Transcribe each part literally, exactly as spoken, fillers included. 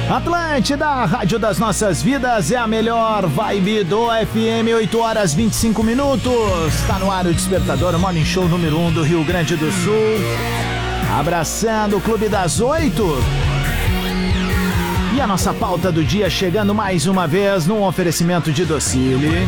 Atlântida, a rádio das nossas vidas, é a melhor vibe do F M, oito horas e vinte e cinco minutos. Está no ar o Despertador, o Morning Show número um do Rio Grande do Sul. Abraçando o Clube das Oito. E a nossa pauta do dia chegando mais uma vez num oferecimento de Docile.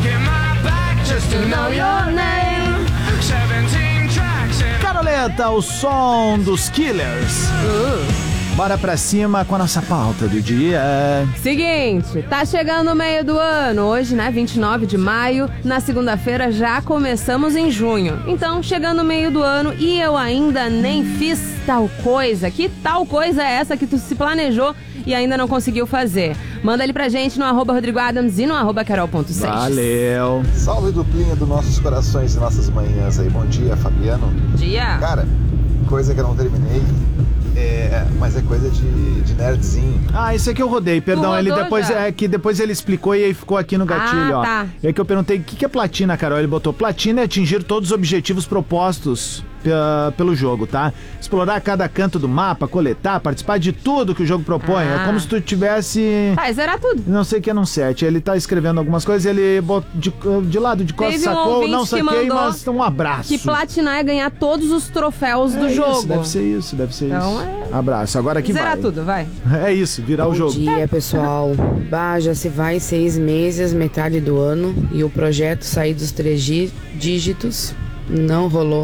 Caroleta, o som dos Killers. Uh. Bora pra cima com a nossa pauta do dia. Seguinte, tá chegando o meio do ano. Hoje, né, vinte e nove de maio. Na segunda-feira já começamos em junho. Então, chegando o meio do ano e eu ainda nem fiz tal coisa. Que tal coisa é essa que tu se planejou e ainda não conseguiu fazer? Manda ele pra gente no arroba Rodrigo Adams e no arroba Carol ponto seis. Valeu. Salve, duplinha dos nossos corações e nossas manhãs aí. Bom dia, Fabiano. Dia. Cara, coisa que eu não terminei. É, mas é coisa de, de nerdzinho. Ah, isso aqui eu rodei, perdão. Ele depois, é que depois ele explicou e aí ficou aqui no gatilho, ah, ó. Tá. É que eu perguntei o que, que é platina, Carol. Ele botou: platina é atingir todos os objetivos propostos p- pelo jogo, tá? Explorar cada canto do mapa, coletar, participar de tudo que o jogo propõe. Ah. É como se tu tivesse. Vai zerar tudo. Não sei o que é num set. Ele tá escrevendo algumas coisas, ele botou de, de lado de costas, Teve um sacou, não saquei, mandou mas um abraço. Que platinar é ganhar todos os troféus é do isso, jogo. Deve ser isso, deve ser então isso. É... Abraço. Agora aqui vai. Zerar tudo, vai. É isso, virar Bom o jogo. Bom dia, pessoal. Bah, já se vai seis meses, metade do ano, e o projeto sair dos três dí- dígitos não rolou.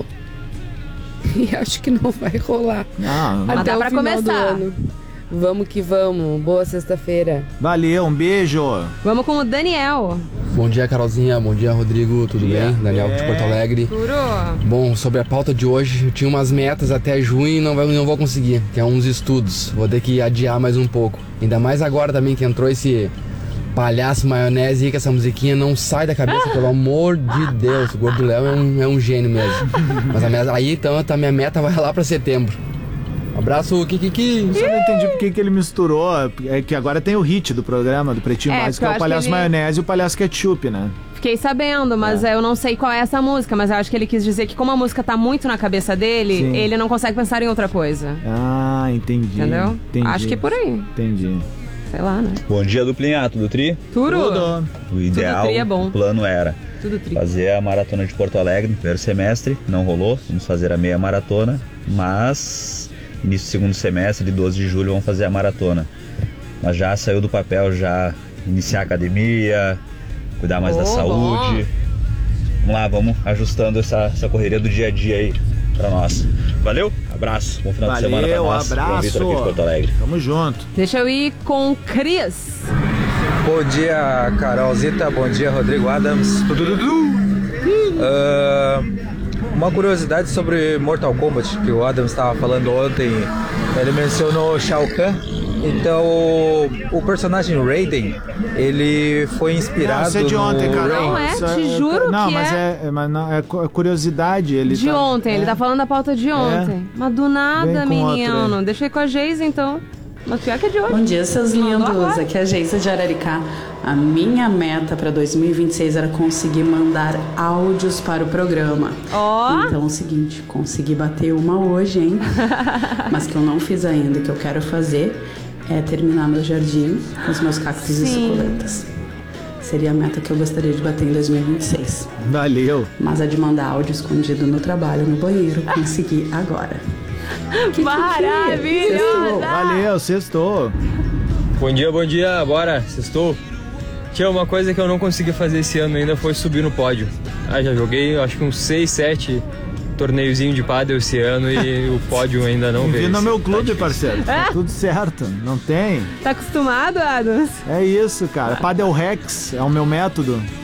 E acho que não vai rolar. Ah, Mas até dá o pra final começar. do ano. Vamos que vamos. Boa sexta-feira. Valeu, um beijo. Vamos com o Daniel. Bom dia, Carolzinha. Bom dia, Rodrigo. Tudo dia. bem? Daniel É. de Porto Alegre. Turo. Bom, sobre a pauta de hoje, eu tinha umas metas até junho e não, vai, não vou conseguir, que é uns estudos. Vou ter que adiar mais um pouco. Ainda mais agora também que entrou esse palhaço maionese aí, que essa musiquinha não sai da cabeça, pelo amor de Deus. O Gordo Léo é um, é um gênio mesmo. Mas a minha, aí então a minha meta vai lá pra setembro. Abraço, Kikiki. Só não entendi porque que ele misturou. É que agora tem o hit do programa, do Pretinho É, Básico, que porque eu é o acho Palhaço que ele- Maionese e o Palhaço Ketchup, né? Fiquei sabendo, mas É. eu não sei qual é essa música, mas eu acho que ele quis dizer que como a música tá muito na cabeça dele, Sim. ele não consegue pensar em outra coisa. Ah, entendi. Entendeu? Entendi. Acho que é por aí. Entendi. Sei lá, né? Bom dia, duplinha, tudo tri? Turo. Tudo. O ideal, tri é bom. o plano era Tudo tri. fazer a maratona de Porto Alegre no primeiro semestre, não rolou, vamos fazer a meia maratona, mas início do segundo semestre, de doze de julho, vamos fazer a maratona. Mas já saiu do papel, já iniciar a academia, cuidar mais Oh, da saúde. Vamos lá, vamos ajustando essa, essa correria do dia a dia aí pra nós. Valeu, abraço, bom final de semana pra Valeu, nós. abraço. João Vitor aqui de Porto Alegre. Tamo junto. Deixa eu ir com o Cris. Bom dia, Carolzita. Bom dia, Rodrigo Adams. Ah, uma curiosidade sobre Mortal Kombat, que o Adams estava falando ontem. Ele mencionou Shao Kahn. Então, o personagem Raiden, ele foi inspirado Não, isso é de no ontem, cara. Rain. Não é? Isso Te juro Não, que mas é. é, é, mas não, é cu- curiosidade. Ele De tá- ontem, ele é. tá falando da pauta de ontem. Mas do nada, Vem com menino. outra aí. Deixa eu ir com a Geisa, então. Mas pior que é de hoje. Bom dia, seus Mandou lindos. agora. Aqui é a Geisa de Araricá. A minha meta para dois mil e vinte e seis era conseguir mandar áudios para o programa. Ó. Então é o seguinte, consegui bater uma hoje, hein? Mas que eu não fiz ainda, que eu quero fazer é terminar meu jardim com os meus cactos e Sim. suculentas. Seria a meta que eu gostaria de bater em dois mil e vinte e seis. Valeu. Mas a de mandar áudio escondido no trabalho, no banheiro, consegui agora. Que Maravilhosa! Valeu, sextou. Bom dia, bom dia, bora, sextou. Tinha uma coisa que eu não consegui fazer esse ano ainda, foi subir no pódio. Ah, já joguei, acho que uns seis, sete torneiozinho de pádel esse ano e o pódio ainda não veio. Vim no meu Tá clube, difícil. parceiro. Tá tudo certo. Não tem. Tá acostumado, Adams? É isso, cara. Padel Rex é o meu método.